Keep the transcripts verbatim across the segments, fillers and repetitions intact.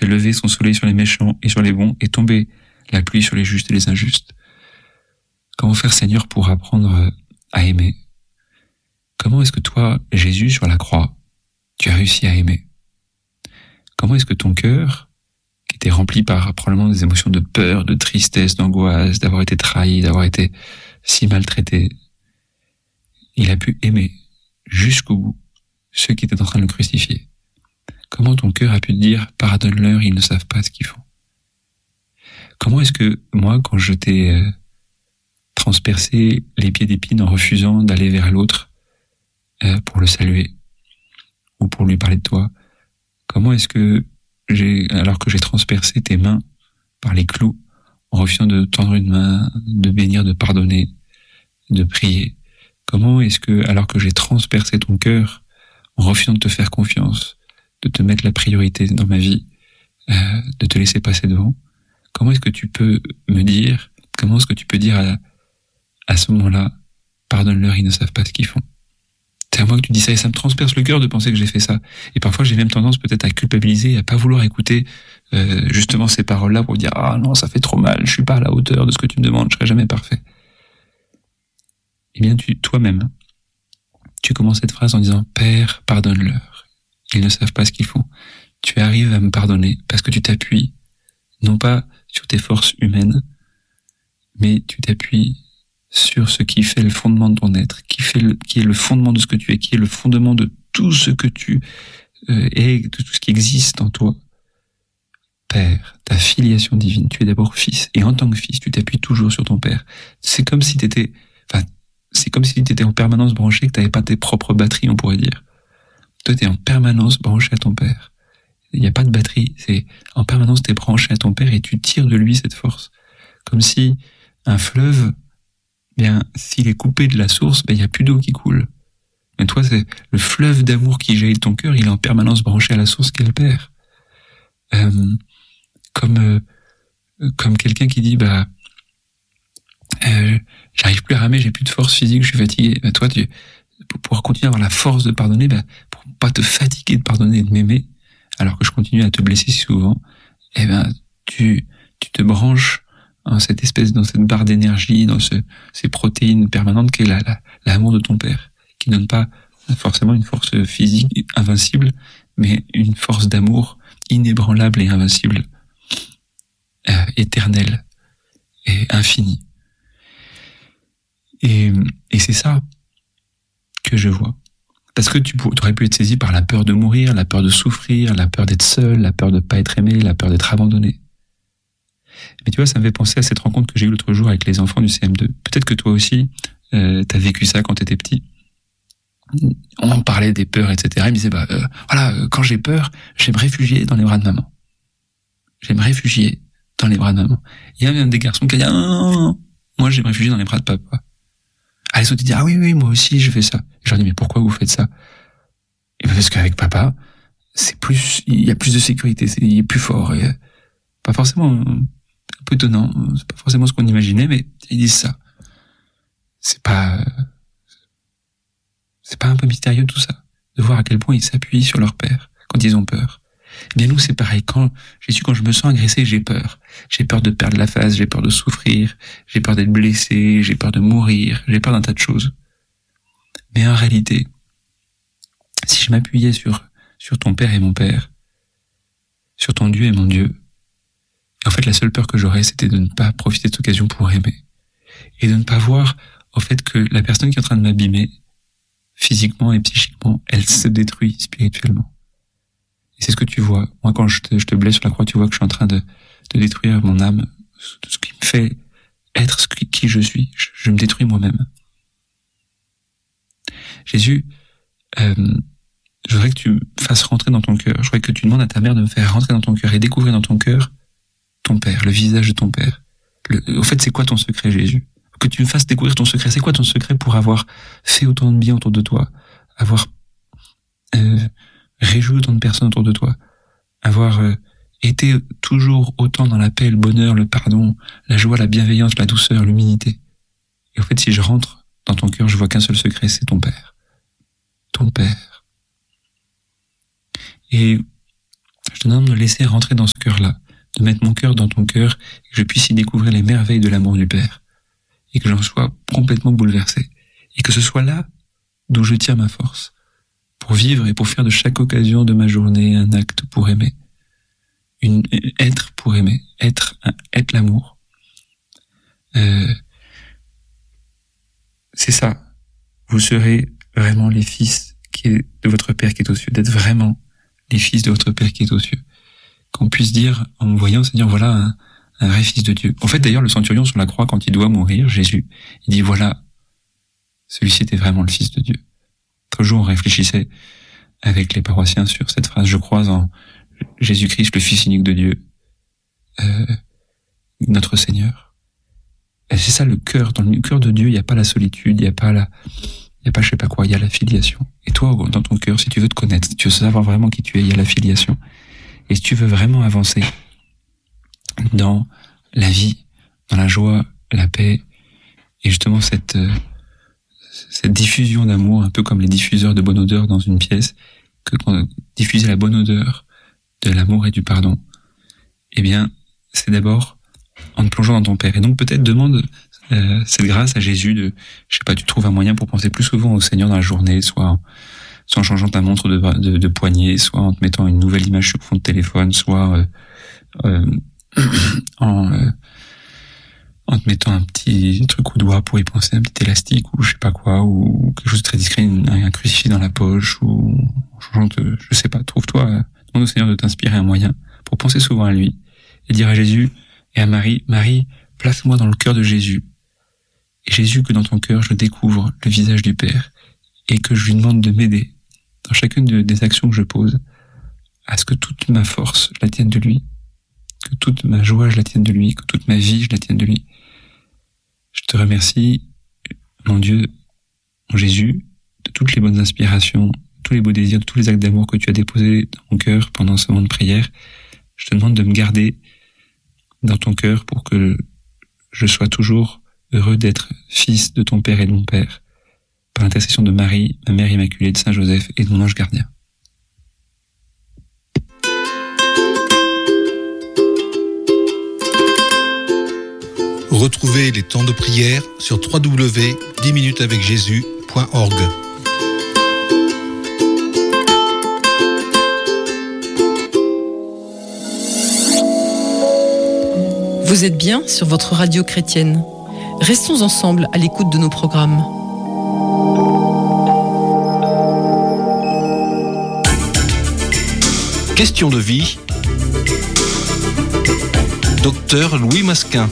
fait lever son soleil sur les méchants et sur les bons, et tomber la pluie sur les justes et les injustes. Comment faire, Seigneur, pour apprendre à aimer? Comment est-ce que toi, Jésus, sur la croix, tu as réussi à aimer? Comment est-ce que ton cœur, qui était rempli par probablement des émotions de peur, de tristesse, d'angoisse, d'avoir été trahi, d'avoir été si maltraité, il a pu aimer jusqu'au bout ceux qui étaient en train de le crucifier? Comment ton cœur a pu te dire « Pardonne-leur, ils ne savent pas ce qu'ils font ». Comment est-ce que moi, quand je t'ai euh, transpercé les pieds d'épines en refusant d'aller vers l'autre euh, pour le saluer ou pour lui parler de toi, comment est-ce que j'ai, alors que j'ai transpercé tes mains par les clous, en refusant de tendre une main, de bénir, de pardonner, de prier, comment est-ce que, alors que j'ai transpercé ton cœur, en refusant de te faire confiance, de te mettre la priorité dans ma vie, euh, de te laisser passer devant, comment est-ce que tu peux me dire, comment est-ce que tu peux dire à, à ce moment-là, pardonne-leur, ils ne savent pas ce qu'ils font? C'est à moi que tu dis ça, et ça me transperce le cœur de penser que j'ai fait ça. Et parfois, j'ai même tendance peut-être à culpabiliser, à pas vouloir écouter euh, justement ces paroles-là pour dire « Ah non, ça fait trop mal, je suis pas à la hauteur de ce que tu me demandes, je serai jamais parfait. » Eh bien, tu, toi-même, tu commences cette phrase en disant « Père, pardonne-leur, ils ne savent pas ce qu'ils font. » Tu arrives à me pardonner parce que tu t'appuies, non pas sur tes forces humaines, mais tu t'appuies sur ce qui fait le fondement de ton être, qui fait le, qui est le fondement de ce que tu es, qui est le fondement de tout ce que tu euh, es, de tout ce qui existe en toi. Père, ta filiation divine, tu es d'abord fils, et en tant que fils, tu t'appuies toujours sur ton père. C'est comme si t'étais, enfin, c'est comme si t'étais en permanence branché, que t'avais pas tes propres batteries, on pourrait dire. Toi, t'es en permanence branché à ton père. Il n'y a pas de batterie, c'est en permanence t'es branché à ton père et tu tires de lui cette force. Comme si un fleuve, bien, s'il est coupé de la source, ben, il n'y a plus d'eau qui coule. Mais toi, c'est le fleuve d'amour qui jaillit de ton cœur, il est en permanence branché à la source qu'est le Père. Euh, comme, euh, comme quelqu'un qui dit, bah, euh, j'arrive plus à ramer, j'ai plus de force physique, je suis fatigué. Ben, toi, tu, pour pouvoir continuer à avoir la force de pardonner, ben, pour pas te fatiguer de pardonner et de m'aimer, alors que je continue à te blesser si souvent, eh ben, tu, tu te branches dans cette espèce, dans cette barre d'énergie, dans ce, ces protéines permanentes qu'est la, la, l'amour de ton père, qui ne donne pas forcément une force physique invincible, mais une force d'amour inébranlable et invincible, euh, éternelle et infinie. Et, et c'est ça que je vois. Parce que tu aurais pu être saisi par la peur de mourir, la peur de souffrir, la peur d'être seul, la peur de pas être aimé, la peur d'être abandonné. Mais tu vois, ça me fait penser à cette rencontre que j'ai eue l'autre jour avec les enfants du C M deux. Peut-être que toi aussi, euh, t'as vécu ça quand t'étais petit. On en parlait des peurs, et cetera. Ils me disaient, bah, euh, voilà, euh, quand j'ai peur, je vais me réfugier dans les bras de maman. Je vais me réfugier dans les bras de maman. Il y a même des garçons qui disent, ah, non, non, non, moi, je vais me réfugier dans les bras de papa. Ah, les autres, ils disent, ah oui, oui, moi aussi, je fais ça. Et je leur dis, mais pourquoi vous faites ça? Et parce qu'avec papa, c'est plus, il y a plus de sécurité, c'est, il est plus fort. Et, pas forcément, un peu étonnant, c'est pas forcément ce qu'on imaginait, mais ils disent ça. C'est pas, c'est pas un peu mystérieux tout ça, de voir à quel point ils s'appuient sur leur père quand ils ont peur. Eh bien nous c'est pareil, quand Jésus, quand je me sens agressé, j'ai peur. J'ai peur de perdre la face, j'ai peur de souffrir, j'ai peur d'être blessé, j'ai peur de mourir, j'ai peur d'un tas de choses. Mais en réalité, si je m'appuyais sur sur ton père et mon père, sur ton Dieu et mon Dieu, en fait la seule peur que j'aurais, c'était de ne pas profiter de cette occasion pour aimer. Et de ne pas voir au fait que la personne qui est en train de m'abîmer, physiquement et psychiquement, elle se détruit spirituellement. Et c'est ce que tu vois. Moi, quand je te, je te blesse sur la croix, tu vois que je suis en train de, de détruire mon âme, ce qui me fait être ce qui, qui je suis. Je, je me détruis moi-même. Jésus, euh, je voudrais que tu me fasses rentrer dans ton cœur. Je voudrais que tu demandes à ta mère de me faire rentrer dans ton cœur et découvrir dans ton cœur ton Père, le visage de ton Père. Le, au fait, c'est quoi ton secret, Jésus? Que tu me fasses découvrir ton secret. C'est quoi ton secret pour avoir fait autant de bien autour de toi, avoir euh, réjoui autant de personnes autour de toi, avoir euh, été toujours autant dans la paix, le bonheur, le pardon, la joie, la bienveillance, la douceur, l'humilité. Et en fait, si je rentre dans ton cœur, je vois qu'un seul secret, c'est ton Père. Ton Père. Et Je te demande de me laisser rentrer dans ce cœur-là, de mettre mon cœur dans ton cœur, et que je puisse y découvrir les merveilles de l'amour du Père, et que j'en sois complètement bouleversé, et que ce soit là d'où je tire ma force, pour vivre et pour faire de chaque occasion de ma journée un acte pour aimer, une, être pour aimer, être, être l'amour. Euh, c'est ça. Vous serez vraiment les fils qui est de votre Père qui est aux cieux, d'être vraiment les fils de votre Père qui est aux cieux. Qu'on puisse dire, en me voyant, c'est dire, voilà un, un vrai fils de Dieu. En fait, d'ailleurs, le centurion sur la croix, quand il doit mourir, Jésus, il dit, voilà, celui-ci était vraiment le fils de Dieu. L'autre jour, on réfléchissait avec les paroissiens sur cette phrase, je crois en Jésus-Christ, le Fils unique de Dieu, euh, notre Seigneur. Et c'est ça le cœur. Dans le cœur de Dieu, il n'y a pas la solitude, il n'y a pas la, il n'y a pas je sais pas quoi, il y a la filiation. Et toi, dans ton cœur, si tu veux te connaître, si tu veux savoir vraiment qui tu es, il y a la filiation. Et si tu veux vraiment avancer dans la vie, dans la joie, la paix, et justement cette, euh, cette diffusion d'amour, un peu comme les diffuseurs de bonne odeur dans une pièce, que quand diffuser la bonne odeur de l'amour et du pardon, eh bien, c'est d'abord en te plongeant dans ton Père. Et donc peut-être demande euh, cette grâce à Jésus de, je sais pas, tu trouves un moyen pour penser plus souvent au Seigneur dans la journée, soit en, soit en changeant ta montre de, de, de poignet, soit en te mettant une nouvelle image sur le fond de téléphone, soit euh, euh, en, euh, en te mettant un petit truc au doigt pour y penser, un petit élastique ou je sais pas quoi, ou quelque chose de très discret, un, un crucifix dans la poche, ou en changeant de, je sais pas, trouve-toi, euh, demande au Seigneur de t'inspirer un moyen pour penser souvent à lui et dire à Jésus et à Marie, Marie, place-moi dans le cœur de Jésus. Et Jésus, que dans ton cœur, je découvre le visage du Père et que je lui demande de m'aider dans chacune de, des actions que je pose à ce que toute ma force, je la tienne de lui, que toute ma joie, je la tienne de lui, que toute ma vie, je la tienne de lui. Je te remercie, mon Dieu, mon Jésus, de toutes les bonnes inspirations, tous les beaux désirs, de tous les actes d'amour que tu as déposés dans mon cœur pendant ce moment de prière. Je te demande de me garder dans ton cœur pour que je sois toujours heureux d'être fils de ton Père et de mon Père, par l'intercession de Marie, ma Mère Immaculée, de Saint Joseph et de mon ange gardien. Retrouvez les temps de prière sur w w w point dix minutes avec jésus point org. Vous êtes bien sur votre radio chrétienne. Restons ensemble à l'écoute de nos programmes. Question de vie. Docteur Louis Masquin.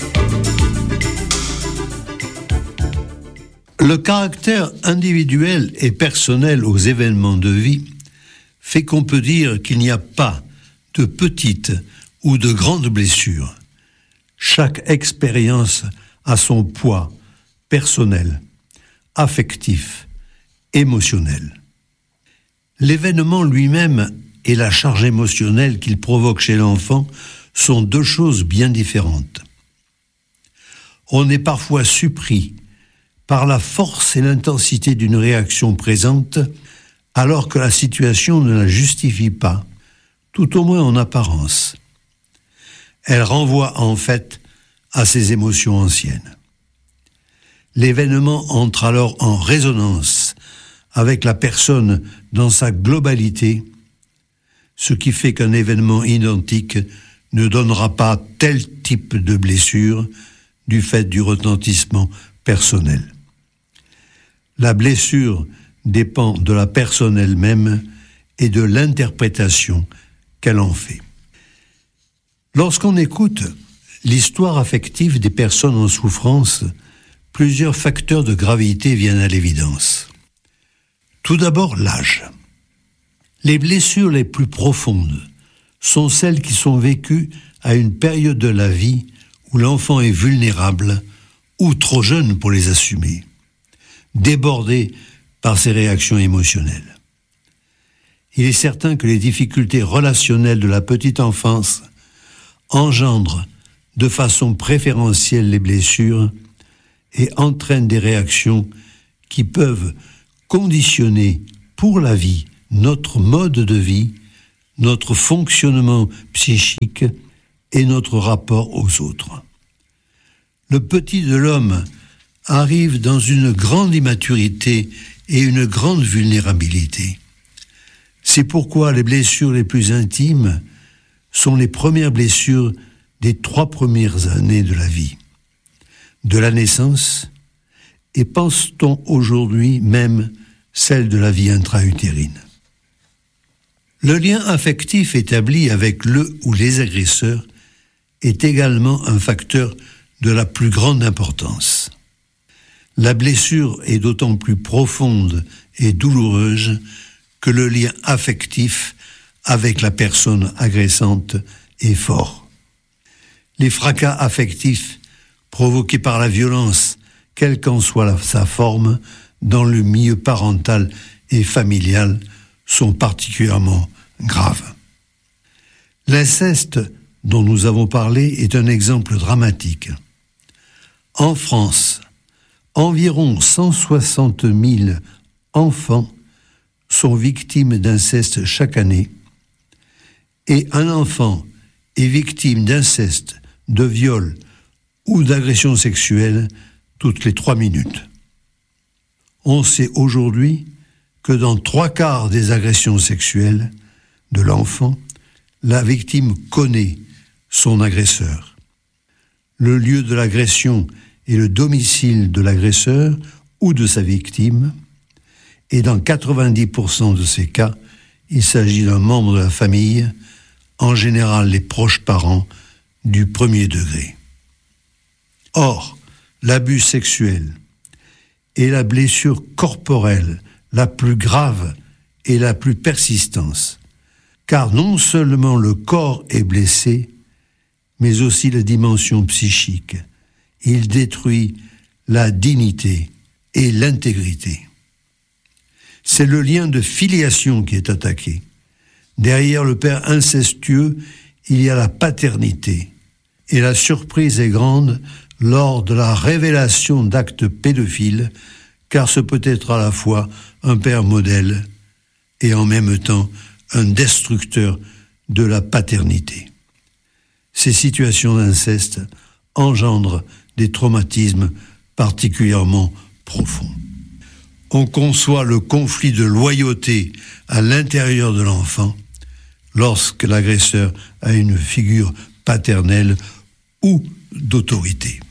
Le caractère individuel et personnel aux événements de vie fait qu'on peut dire qu'il n'y a pas de petites ou de grandes blessures. Chaque expérience a son poids personnel, affectif, émotionnel. L'événement lui-même et la charge émotionnelle qu'il provoque chez l'enfant sont deux choses bien différentes. On est parfois surpris par la force et l'intensité d'une réaction présente, alors que la situation ne la justifie pas, tout au moins en apparence. Elle renvoie en fait à ses émotions anciennes. L'événement entre alors en résonance avec la personne dans sa globalité, ce qui fait qu'un événement identique ne donnera pas tel type de blessure du fait du retentissement personnel. La blessure dépend de la personne elle-même et de l'interprétation qu'elle en fait. Lorsqu'on écoute l'histoire affective des personnes en souffrance, plusieurs facteurs de gravité viennent à l'évidence. Tout d'abord, l'âge. Les blessures les plus profondes sont celles qui sont vécues à une période de la vie où l'enfant est vulnérable ou trop jeune pour les assumer, débordé par ses réactions émotionnelles. Il est certain que les difficultés relationnelles de la petite enfance engendrent de façon préférentielle les blessures et entraînent des réactions qui peuvent conditionner pour la vie notre mode de vie, notre fonctionnement psychique et notre rapport aux autres. Le petit de l'homme arrive dans une grande immaturité et une grande vulnérabilité. C'est pourquoi les blessures les plus intimes sont les premières blessures des trois premières années de la vie, de la naissance, et pense-t-on aujourd'hui même celle de la vie intra-utérine. Le lien affectif établi avec le ou les agresseurs est également un facteur de la plus grande importance. La blessure est d'autant plus profonde et douloureuse que le lien affectif avec la personne agressante est fort. Les fracas affectifs provoqués par la violence, quelle qu'en soit la, sa forme, dans le milieu parental et familial, sont particulièrement graves. L'inceste dont nous avons parlé est un exemple dramatique. En France, environ cent soixante mille enfants sont victimes d'inceste chaque année et un enfant est victime d'inceste, de viol ou d'agression sexuelle toutes les trois minutes. On sait aujourd'hui que dans trois quarts des agressions sexuelles de l'enfant, la victime connaît son agresseur. Le lieu de l'agression est le domicile de l'agresseur ou de sa victime, et dans quatre-vingt-dix pour cent de ces cas, il s'agit d'un membre de la famille, en général les proches parents du premier degré. Or, l'abus sexuel est la blessure corporelle la plus grave et la plus persistante, car non seulement le corps est blessé, mais aussi la dimension psychique. Il détruit la dignité et l'intégrité. C'est le lien de filiation qui est attaqué. Derrière le père incestueux, il y a la paternité. Et la surprise est grande lors de la révélation d'actes pédophiles, car ce peut être à la fois un père modèle et en même temps un destructeur de la paternité. Ces situations d'inceste engendrent des traumatismes particulièrement profonds. On conçoit le conflit de loyauté à l'intérieur de l'enfant lorsque l'agresseur a une figure paternelle ou d'autorité.